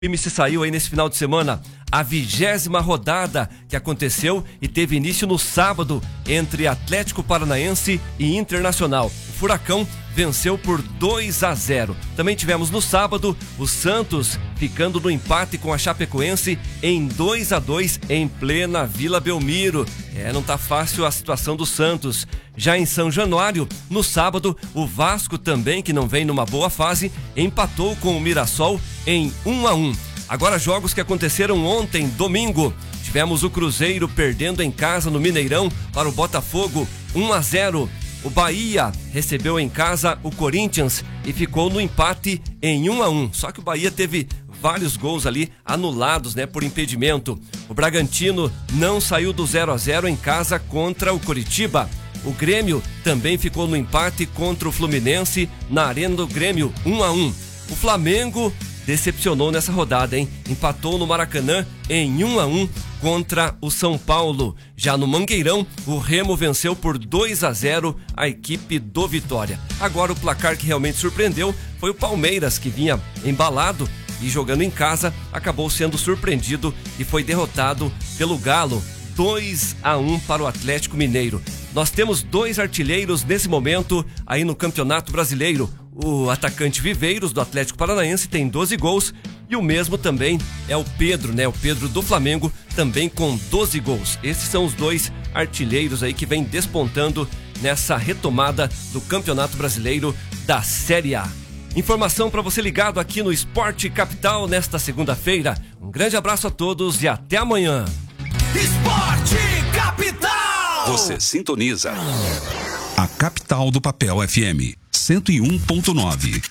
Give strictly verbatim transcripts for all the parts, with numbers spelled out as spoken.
time se saiu aí nesse final de semana. A vigésima rodada que aconteceu e teve início no sábado entre Atlético Paranaense e Internacional. O Furacão venceu por dois a zero. Também tivemos no sábado o Santos ficando no empate com a Chapecoense em dois a dois em plena Vila Belmiro. É, não tá fácil a situação do Santos. Já em São Januário, no sábado, o Vasco também, que não vem numa boa fase, empatou com o Mirassol em um a um. Agora, jogos que aconteceram ontem, domingo. Tivemos o Cruzeiro perdendo em casa no Mineirão para o Botafogo, um a zero. O Bahia recebeu em casa o Corinthians e ficou no empate em um a um. Só que o Bahia teve vários gols ali anulados, né, por impedimento. O Bragantino não saiu do zero a zero em casa contra o Coritiba. O Grêmio também ficou no empate contra o Fluminense na Arena do Grêmio, um a um. O Flamengo decepcionou nessa rodada, hein? Empatou no Maracanã em um a um contra o São Paulo. Já no Mangueirão, o Remo venceu por dois a zero a equipe do Vitória. Agora o placar que realmente surpreendeu foi o Palmeiras, que vinha embalado e jogando em casa, acabou sendo surpreendido e foi derrotado pelo Galo, dois a um para o Atlético Mineiro. Nós temos dois artilheiros nesse momento aí no Campeonato Brasileiro. O atacante Viveiros, do Atlético Paranaense, tem doze gols e o mesmo também é o Pedro, né? O Pedro do Flamengo, também com doze gols. Esses são os dois artilheiros aí que vem despontando nessa retomada do Campeonato Brasileiro da Série A. Informação para você ligado aqui no Esporte Capital nesta segunda-feira. Um grande abraço a todos e até amanhã. Esporte Capital! Você sintoniza a Capital do Papel F M cento e um ponto nove.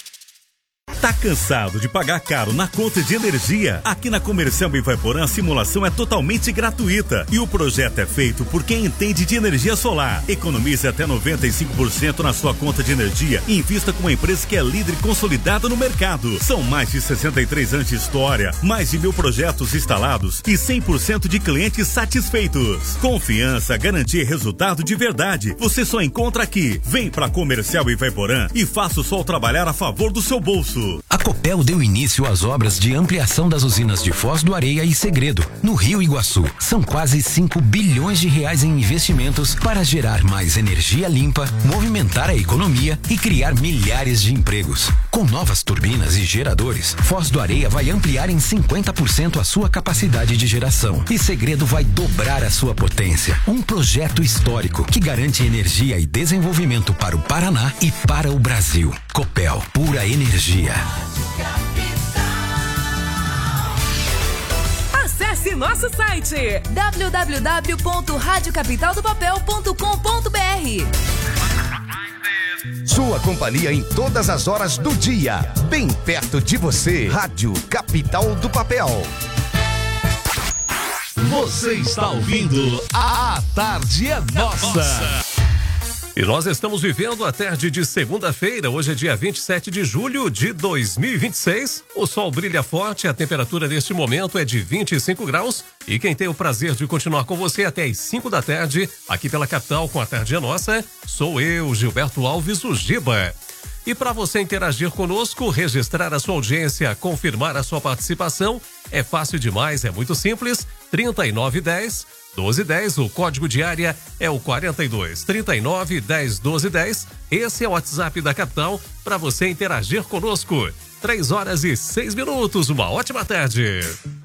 Tá cansado de pagar caro na conta de energia? Aqui na Comercial Bivaporã a simulação é totalmente gratuita e o projeto é feito por quem entende de energia solar. Economize até noventa e cinco por cento na sua conta de energia e invista com uma empresa que é líder e consolidada no mercado. São mais de sessenta e três anos de história, mais de mil projetos instalados e cem por cento de clientes satisfeitos. Confiança, garantia e resultado de verdade. Você só encontra aqui. Vem pra Comercial Bivaporã e faça o sol trabalhar a favor do seu bolso. A Copel deu início às obras de ampliação das usinas de Foz do Areia e Segredo, no Rio Iguaçu. São quase cinco bilhões de reais em investimentos para gerar mais energia limpa, movimentar a economia e criar milhares de empregos. Com novas turbinas e geradores, Foz do Areia vai ampliar em cinquenta por cento a sua capacidade de geração e Segredo vai dobrar a sua potência. Um projeto histórico que garante energia e desenvolvimento para o Paraná e para o Brasil. Copel, pura energia. Acesse nosso site w w w ponto rádio capital do papel ponto com ponto b r. Sua companhia em todas as horas do dia, bem perto de você. Rádio Capital do Papel. Você está ouvindo A Tarde é Nossa. E nós estamos vivendo a tarde de segunda-feira, hoje é dia vinte e sete de julho de dois mil e vinte e seis. O sol brilha forte, a temperatura neste momento é de vinte e cinco graus. E quem tem o prazer de continuar com você até às cinco da tarde, aqui pela capital com a Tarde é Nossa, sou eu, Gilberto Alves, o Giba. E para você interagir conosco, registrar a sua audiência, confirmar a sua participação, é fácil demais, é muito simples. trinta e nove dez, doze dez, o código de área é o quarenta e dois, trinta e nove, dez, doze, dez. Esse é o WhatsApp da capital para você interagir conosco. Três horas e seis minutos, uma ótima tarde.